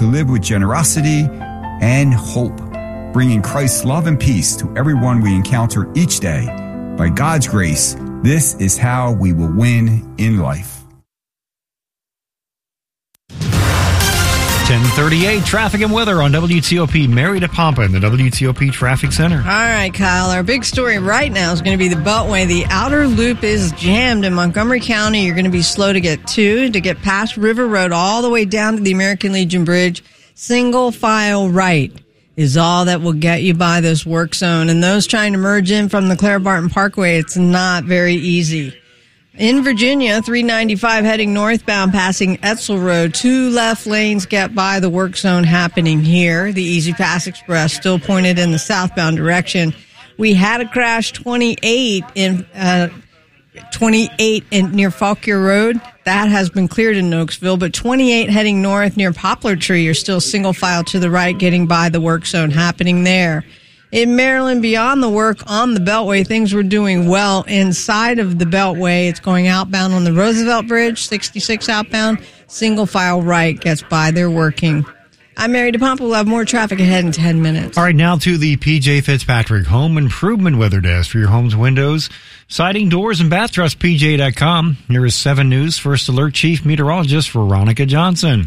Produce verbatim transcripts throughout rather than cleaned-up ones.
to live with generosity and hope, bringing Christ's love and peace to everyone we encounter each day. By God's grace, this is how we will win in life. ten thirty-eight, traffic and weather on W T O P. Mary DePompa in the W T O P Traffic Center. All right, Kyle, our big story right now is going to be the Beltway. The outer loop is jammed in Montgomery County. You're going to be slow to get to, to get past River Road all the way down to the American Legion Bridge. Single file right is all that will get you by this work zone. And those trying to merge in from the Clara Barton Parkway, it's not very easy. In Virginia, three ninety-five heading northbound passing Etzel Road. Two left lanes get by the work zone happening here. The Easy Pass Express still pointed in the southbound direction. We had a crash twenty-eight in uh, twenty-eight in, near Fauquier Road. That has been cleared in Oaksville, but twenty-eight heading north near Poplar Tree, you're still single file to the right getting by the work zone happening there. In Maryland, beyond the work on the Beltway, things were doing well inside of the Beltway. It's going outbound on the Roosevelt Bridge, sixty-six outbound, single file right gets by. They're working. I'm Mary DePompa. We'll have more traffic ahead in ten minutes. All right, now to the P J Fitzpatrick Home Improvement Weather Desk for your home's windows, siding, doors, and bath. Trust P J dot com. Here is seven News First Alert Chief Meteorologist Veronica Johnson.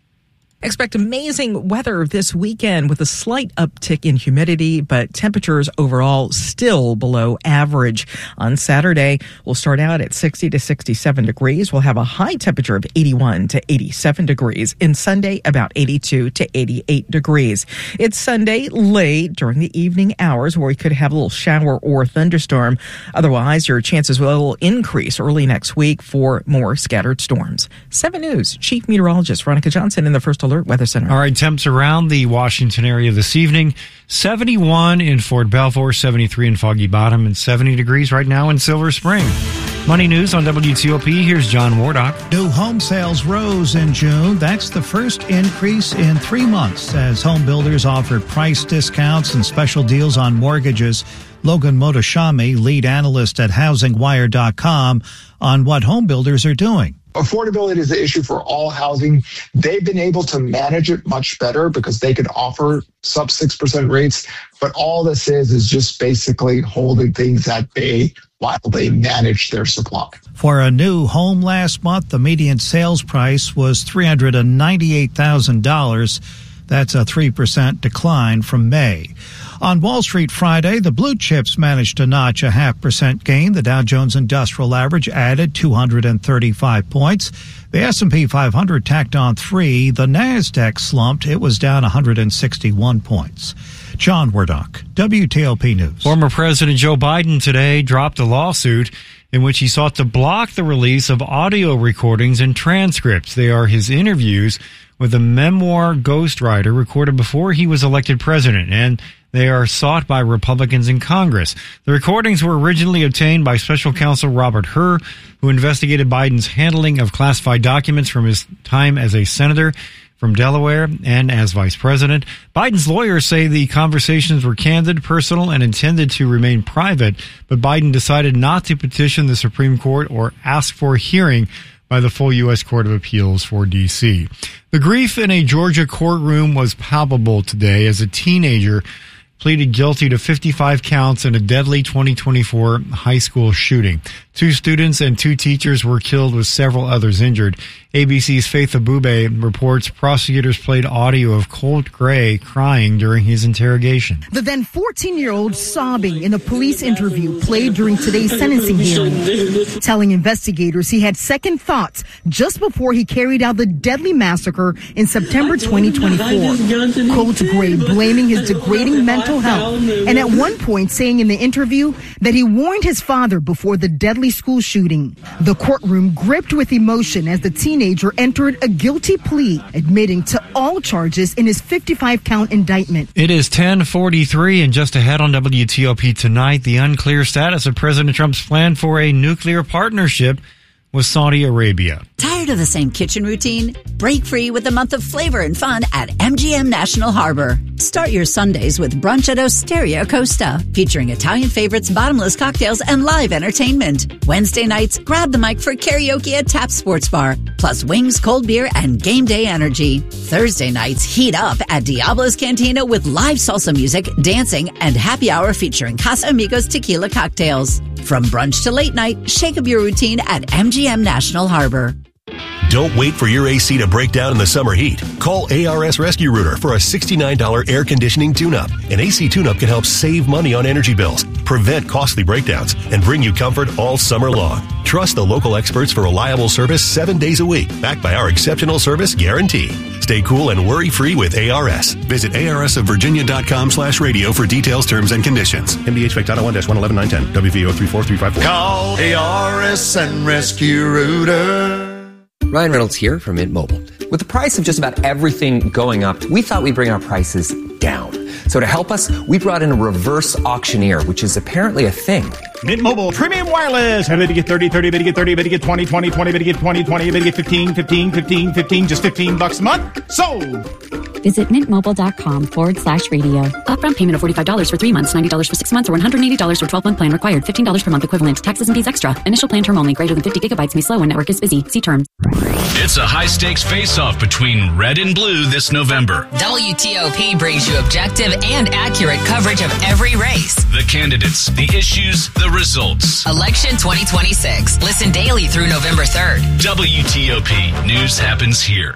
Expect amazing weather this weekend with a slight uptick in humidity, but temperatures overall still below average. On Saturday, we'll start out at sixty to sixty-seven degrees. We'll have a high temperature of eighty-one to eighty-seven degrees. And Sunday, about eighty-two to eighty-eight degrees. It's Sunday late during the evening hours where we could have a little shower or thunderstorm. Otherwise, your chances will increase early next week for more scattered storms. seven News Chief Meteorologist Veronica Johnson in the First Alert Weather Center. All right, temps around the Washington area this evening. seventy-one in Fort Belvoir, seventy-three in Foggy Bottom, and seventy degrees right now in Silver Spring. Money News on W T O P. Here's John Wardock. New home sales rose in June. That's the first increase in three months as home builders offered price discounts and special deals on mortgages. Logan Motoshami, lead analyst at housing wire dot com, on what home builders are doing. Affordability is the issue for all housing. They've been able to manage it much better because they could offer sub six percent rates. But all this is is just basically holding things at bay while they manage their supply. For a new home last month, the median sales price was three hundred ninety-eight thousand dollars. That's a three percent decline from May. On Wall Street Friday, the blue chips managed to notch a half percent gain. The Dow Jones Industrial Average added two hundred thirty-five points. The S and P five hundred tacked on three. The NASDAQ slumped. It was down one hundred sixty-one points. John Wardock, W T O P News. Former President Joe Biden today dropped a lawsuit in which he sought to block the release of audio recordings and transcripts. They are his interviews with a memoir ghostwriter recorded before he was elected president, and they are sought by Republicans in Congress. The recordings were originally obtained by special counsel Robert Hur, who investigated Biden's handling of classified documents from his time as a senator from Delaware and as vice president. Biden's lawyers say the conversations were candid, personal, and intended to remain private, but Biden decided not to petition the Supreme Court or ask for a hearing by the full U S Court of Appeals for D C. The grief in a Georgia courtroom was palpable today as a teenager pleaded guilty to fifty-five counts in a deadly twenty twenty-four high school shooting. Two students and two teachers were killed with several others injured. A B C's Faith Abube reports prosecutors played audio of Colt Gray crying during his interrogation. The then fourteen-year-old sobbing in a police interview played during today's sentencing hearing, telling investigators he had second thoughts just before he carried out the deadly massacre in September twenty twenty-four. Colt Gray blaming his degrading mental health and at one point saying in the interview that he warned his father before the deadly school shooting. The courtroom gripped with emotion as the teenager entered a guilty plea, admitting to all charges in his fifty-five count indictment. It is ten forty-three, and just ahead on W T O P tonight, the unclear status of President Trump's plan for a nuclear partnership with Saudi Arabia. Tired of the same kitchen routine? Break free with a month of flavor and fun at M G M National Harbor. Start your Sundays with brunch at Osteria Costa, featuring Italian favorites, bottomless cocktails, and live entertainment. Wednesday nights, grab the mic for karaoke at Tap Sports Bar, plus wings, cold beer, and game day energy. Thursday nights, heat up at Diablo's Cantina with live salsa music, dancing, and happy hour featuring Casamigos tequila cocktails. From brunch to late night, shake up your routine at M G M National Harbor. Don't wait for your A C to break down in the summer heat. Call A R S Rescue Rooter for a sixty-nine dollars air conditioning tune-up. An A C tune-up can help save money on energy bills, prevent costly breakdowns, and bring you comfort all summer long. Trust the local experts for reliable service seven days a week, backed by our exceptional service guarantee. Stay cool and worry-free with A R S. Visit A R S of Virginia dot com slash radio for details, terms, and conditions. M D H Spec Title one dash one eleven nine ten. W V O three four three five four. Call A R S and Rescue Rooter. Ryan Reynolds here from Mint Mobile. With the price of just about everything going up, we thought we'd bring our prices down. So to help us, we brought in a reverse auctioneer, which is apparently a thing. Mint Mobile Premium Wireless. How did you get thirty, thirty, bit you get thirty, bit you get twenty, twenty, twenty, bit you get twenty, twenty, bit you get fifteen, fifteen, fifteen, fifteen, just fifteen bucks a month? Sold! Visit mintmobile.com forward slash radio. Upfront payment of forty-five dollars for three months, ninety dollars for six months, or one hundred eighty dollars for twelve-month plan required. fifteen dollars per month equivalent. Taxes and fees extra. Initial plan term only. Greater than fifty gigabytes may slow when network is busy. See terms. It's a high-stakes face-off between red and blue this November. W T O P brings you objective and accurate coverage of every race. The candidates, the issues, the results. Election twenty twenty-six. Listen daily through November third. W T O P. News happens here.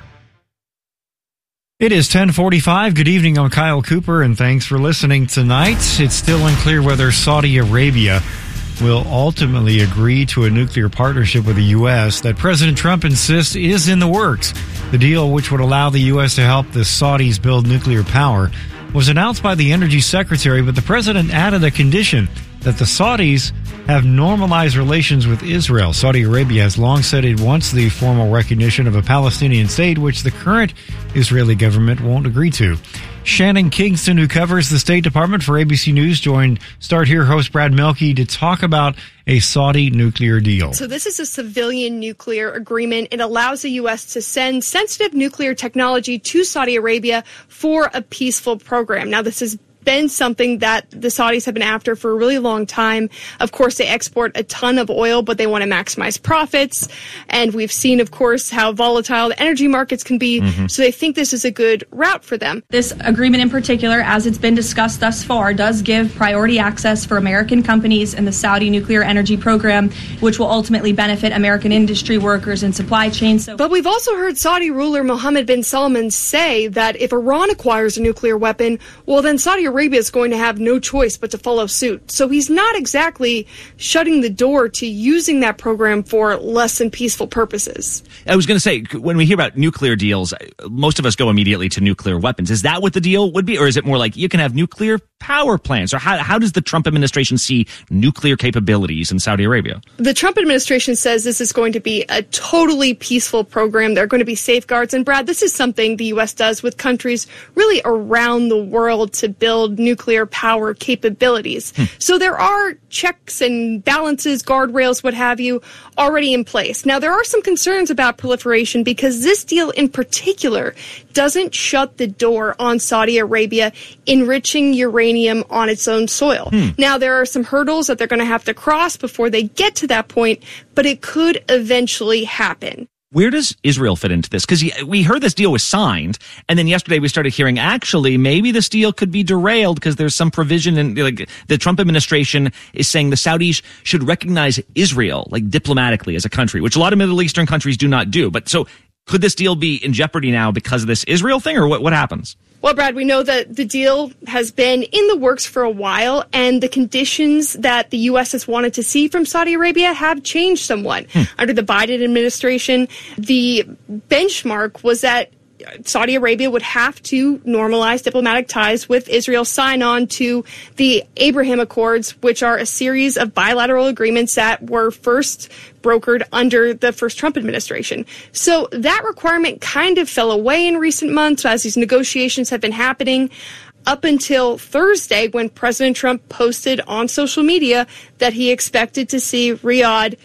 It is ten forty-five. Good evening. I'm Kyle Cooper, and thanks for listening tonight. It's still unclear whether Saudi Arabia will ultimately agree to a nuclear partnership with the U S that President Trump insists is in the works. The deal, which would allow the U S to help the Saudis build nuclear power, was announced by the Energy Secretary, but the president added a condition that the Saudis have normalized relations with Israel. Saudi Arabia has long said it wants the formal recognition of a Palestinian state, which the current Israeli government won't agree to. Shannon Kingston, who covers the State Department for A B C News, joined Start Here host Brad Melke to talk about a Saudi nuclear deal. So this is a civilian nuclear agreement. It allows the U S to send sensitive nuclear technology to Saudi Arabia for a peaceful program. Now, this is been something that the Saudis have been after for a really long time. Of course, they export a ton of oil, but they want to maximize profits. And we've seen, of course, how volatile the energy markets can be. Mm-hmm. So they think this is a good route for them. This agreement in particular, as it's been discussed thus far, does give priority access for American companies in the Saudi nuclear energy program, which will ultimately benefit American industry workers and supply chains. So- but we've also heard Saudi ruler Mohammed bin Salman say that if Iran acquires a nuclear weapon, well, then Saudi Arabia is going to have no choice but to follow suit. So he's not exactly shutting the door to using that program for less than peaceful purposes. I was going to say, when we hear about nuclear deals, most of us go immediately to nuclear weapons. Is that what the deal would be? Or is it more like you can have nuclear power plants? Or how, how does the Trump administration see nuclear capabilities in Saudi Arabia? The Trump administration says this is going to be a totally peaceful program. There are going to be safeguards. And Brad, this is something the U S does with countries really around the world to build nuclear power capabilities. Hmm. So there are checks and balances, guardrails, what have you, already in place. Now, there are some concerns about proliferation because this deal in particular doesn't shut the door on Saudi Arabia enriching uranium on its own soil. Hmm. Now, there are some hurdles that they're going to have to cross before they get to that point, but it could eventually happen. Where does Israel fit into this? Because we heard this deal was signed, and then yesterday we started hearing actually maybe this deal could be derailed because there's some provision in like the Trump administration is saying the Saudis should recognize Israel like diplomatically as a country, which a lot of Middle Eastern countries do not do. But so could this deal be in jeopardy now because of this Israel thing, or what? What happens? Well, Brad, we know that the deal has been in the works for a while, and the conditions that the U S has wanted to see from Saudi Arabia have changed somewhat. Hmm. Under the Biden administration, the benchmark was that Saudi Arabia would have to normalize diplomatic ties with Israel, sign on to the Abraham Accords, which are a series of bilateral agreements that were first brokered under the first Trump administration. So that requirement kind of fell away in recent months as these negotiations have been happening, up until Thursday when President Trump posted on social media that he expected to see Riyadh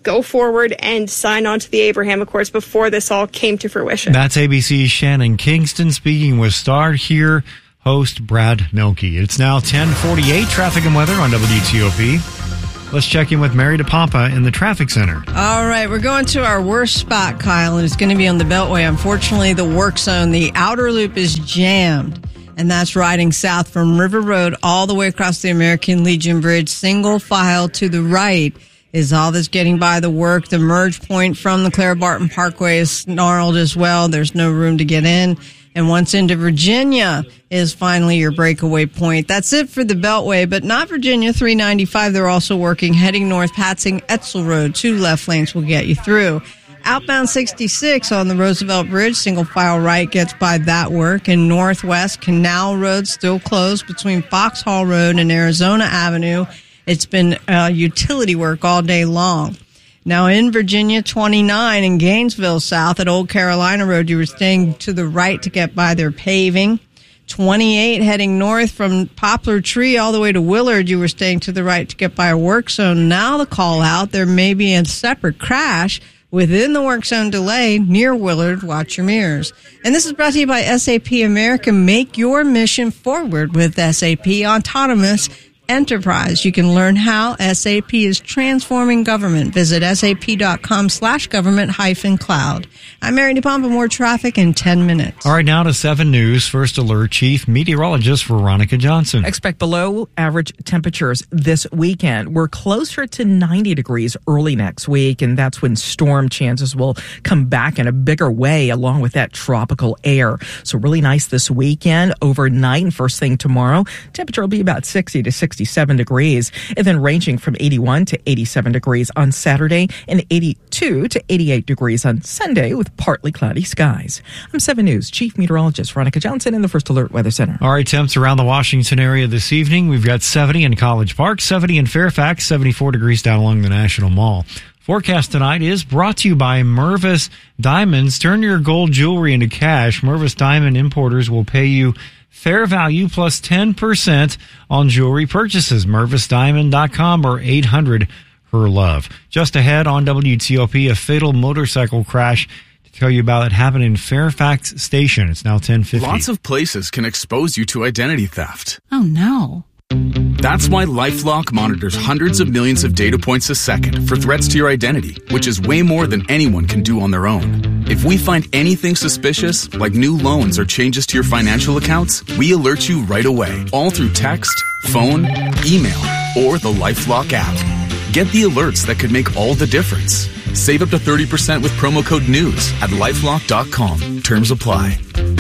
go forward and sign on to the Abraham Accords before this all came to fruition. That's A B C's Shannon Kingston speaking with Star here, host Brad Milkey. It's now ten forty-eight, traffic and weather on W T O P. Let's check in with Mary DePompa in the traffic center. All right, we're going to our worst spot, Kyle, and it's going to be on the Beltway. Unfortunately, the work zone, the outer loop is jammed, and that's riding south from River Road all the way across the American Legion Bridge. Single file to the right is all that's getting by the work. The merge point from the Clara Barton Parkway is snarled as well. There's no room to get in. And once into Virginia is finally your breakaway point. That's it for the Beltway, but not Virginia. three ninety-five, they're also working. Heading north, passing Etzel Road. Two left lanes will get you through. Outbound sixty-six on the Roosevelt Bridge, single file right gets by that work. And northwest, Canal Road still closed between Foxhall Road and Arizona Avenue. It's been uh, utility work all day long. Now in Virginia, twenty-nine in Gainesville South at Old Carolina Road, you were staying to the right to get by their paving. twenty-eight heading north from Poplar Tree all the way to Willard, you were staying to the right to get by a work zone. Now the call out, there may be a separate crash within the work zone delay near Willard. Watch your mirrors. And this is brought to you by S A P America. Make your mission forward with S A P Autonomous Enterprise. You can learn how S A P is transforming government. Visit sap.com slash government hyphen cloud. I'm Mary DePompa. More traffic in ten minutes. All right, now to seven News. First alert, Chief Meteorologist Veronica Johnson. Expect below average temperatures this weekend. We're closer to ninety degrees early next week, and that's when storm chances will come back in a bigger way along with that tropical air. So really nice this weekend. Overnight and first thing tomorrow, temperature will be about sixty to sixty-seven degrees, and then ranging from eighty-one to eighty-seven degrees on Saturday and eighty-two to eighty-eight degrees on Sunday with partly cloudy skies. I'm seven News Chief Meteorologist Veronica Johnson in the First Alert Weather Center. All right, temps around the Washington area this evening. We've got seventy in College Park, seventy in Fairfax, seventy-four degrees down along the National Mall. Forecast tonight is brought to you by Mervis Diamonds. Turn your gold jewelry into cash. Mervis Diamond importers will pay you fair value plus ten percent on jewelry purchases. Mervis Diamond dot com or eight hundred her love. Just ahead on W T O P, a fatal motorcycle crash to tell you about it happened in Fairfax Station. It's now ten fifty. Lots of places can expose you to identity theft. Oh, no. That's why LifeLock monitors hundreds of millions of data points a second for threats to your identity, which is way more than anyone can do on their own. If we find anything suspicious, like new loans or changes to your financial accounts, we alert you right away, all through text, phone, email, or the LifeLock app. Get the alerts that could make all the difference. Save up to thirty percent with promo code NEWS at lifelock dot com. Terms apply.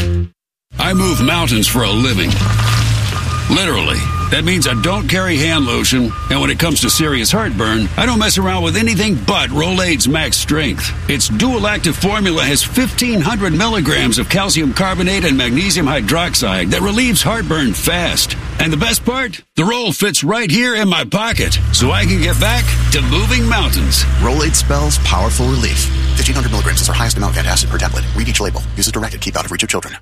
I move mountains for a living. Literally. That means I don't carry hand lotion, and when it comes to serious heartburn, I don't mess around with anything but Rolaids Max Strength. Its dual-active formula has fifteen hundred milligrams of calcium carbonate and magnesium hydroxide that relieves heartburn fast. And the best part? The roll fits right here in my pocket, so I can get back to moving mountains. Rolaids spells powerful relief. fifteen hundred milligrams is our highest amount of antacid per tablet. Read each label. Use as directed. Keep out of reach of children.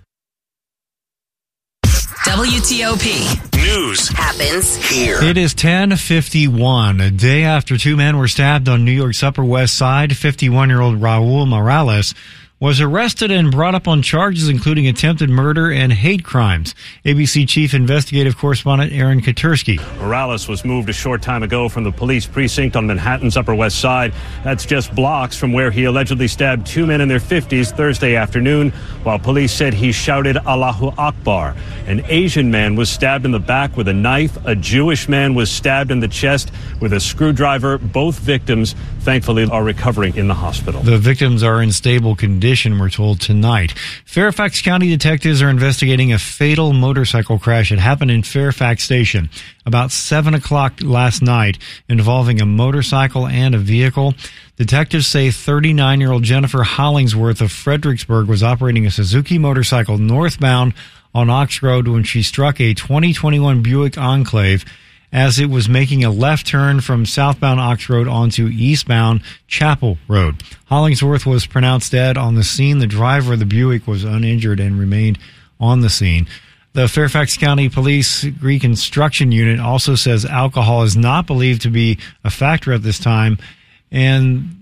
W T O P News happens here. It is ten fifty-one. A day after two men were stabbed on New York's Upper West Side, fifty-one-year-old Raul Morales was arrested and brought up on charges including attempted murder and hate crimes. A B C Chief Investigative Correspondent Aaron Katursky. Morales was moved a short time ago from the police precinct on Manhattan's Upper West Side. That's just blocks from where he allegedly stabbed two men in their fifties Thursday afternoon, while police said he shouted Allahu Akbar. An Asian man was stabbed in the back with a knife. A Jewish man was stabbed in the chest with a screwdriver. Both victims, thankfully, are recovering in the hospital. The victims are in stable condition, we're told tonight. Fairfax County detectives are investigating a fatal motorcycle crash that happened in Fairfax Station about seven o'clock last night involving a motorcycle and a vehicle. Detectives say thirty-nine-year-old Jennifer Hollingsworth of Fredericksburg was operating a Suzuki motorcycle northbound on Ox Road when she struck a twenty twenty-one Buick Enclave as it was making a left turn from southbound Ox Road onto eastbound Chapel Road. Hollingsworth was pronounced dead on the scene. The driver of the Buick was uninjured and remained on the scene. The Fairfax County Police Reconstruction Unit also says alcohol is not believed to be a factor at this time and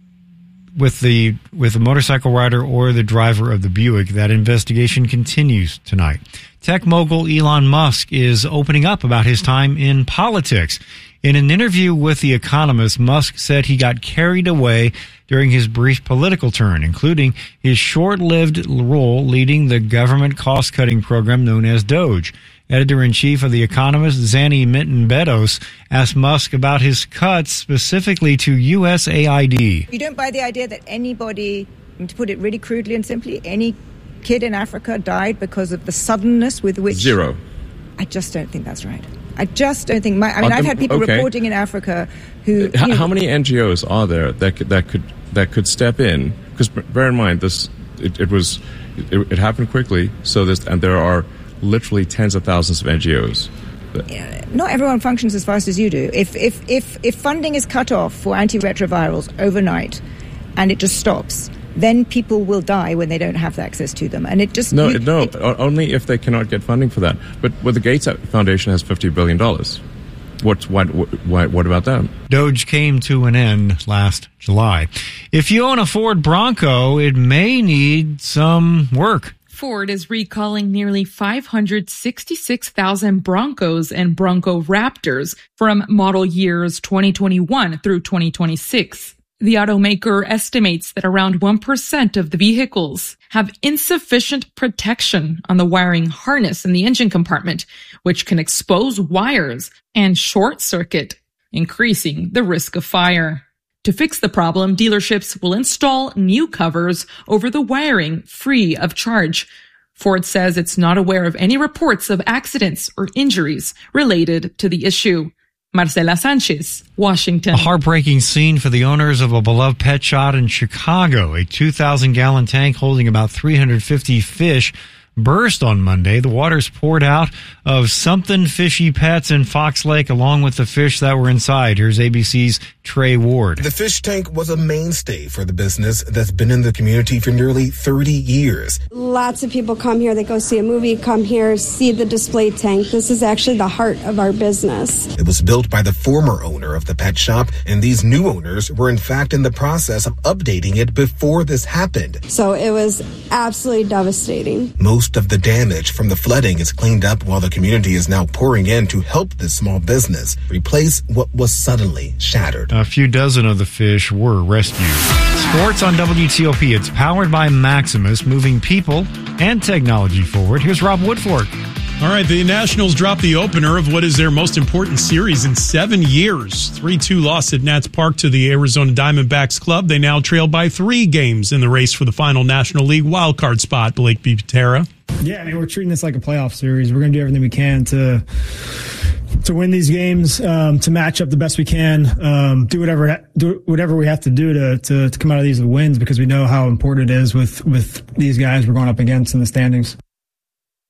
with the with the motorcycle rider or the driver of the Buick. That investigation continues tonight. Tech mogul Elon Musk is opening up about his time in politics. In an interview with The Economist, Musk said he got carried away during his brief political turn, including his short-lived role leading the government cost-cutting program known as Doge. Editor-in-chief of The Economist, Zanny Minton-Beddos, asked Musk about his cuts specifically to U S A I D. You don't buy the idea that anybody, to put it really crudely and simply, any kid in Africa died because of the suddenness with which... Zero. I just don't think that's right. I just don't think... My, I mean, Uh, I've had people okay. reporting in Africa who... How, you know, how many N G Os are there that could that could that could step in? Because bear in mind, this it, it was it, it happened quickly. So this and there are literally tens of thousands of N G Os. Not everyone functions as fast as you do. If if if if funding is cut off for antiretrovirals overnight, and it just stops, then people will die when they don't have access to them. And it just No, you, no, it, o- only if they cannot get funding for that. But well, the Gates Foundation has fifty billion dollars. What's what, what? What about them? Doge came to an end last July. If you own a Ford Bronco, it may need some work. Ford is recalling nearly five hundred sixty-six thousand Broncos and Bronco Raptors from model years twenty twenty-one through twenty twenty-six. The automaker estimates that around one percent of the vehicles have insufficient protection on the wiring harness in the engine compartment, which can expose wires and short circuit, increasing the risk of fire. To fix the problem, dealerships will install new covers over the wiring free of charge. Ford says it's not aware of any reports of accidents or injuries related to the issue. Marcela Sanchez, Washington. A heartbreaking scene for the owners of a beloved pet shop in Chicago. A two thousand gallon tank holding about three hundred fifty fish burst on Monday. The waters poured out of Something Fishy Pets in Fox Lake along with the fish that were inside. Here's A B C's Trey Ward. The fish tank was a mainstay for the business that's been in the community for nearly thirty years. Lots of people come here, they go see a movie, come here, see the display tank. This is actually the heart of our business. It was built by the former owner of the pet shop, and these new owners were in fact in the process of updating it before this happened. So it was absolutely devastating. Most of the damage from the flooding is cleaned up while the community is now pouring in to help this small business replace what was suddenly shattered. A few dozen of the fish were rescued. Sports on W T O P. It's powered by Maximus, moving people and technology forward. Here's Rob Woodfork. All right, the Nationals dropped the opener of what is their most important series in seven years. three two loss at Nats Park to the Arizona Diamondbacks club. They now trail by three games in the race for the final National League wildcard spot. Blake Butera. Yeah, I mean, we're treating this like a playoff series. We're going to do everything we can to to win these games, um, to match up the best we can, um, do whatever do whatever we have to do to, to to come out of these with wins, because we know how important it is with with these guys we're going up against in the standings.